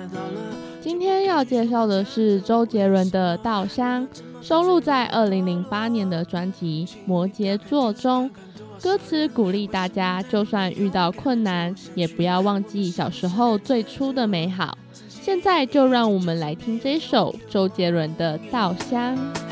今天要介绍的是周杰伦的《稻香》，收录在2008年的专辑《摩羯座》中。歌词鼓励大家，就算遇到困难，也不要忘记小时候最初的美好。现在就让我们来听这首周杰伦的《稻香》。